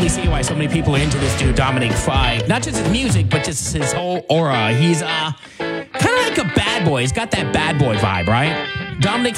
see why so many people are into this dude, Dominic Fike. Not just his music, but just his whole aura. He's kind of like a bad boy. He's got that bad boy vibe, right? Dominic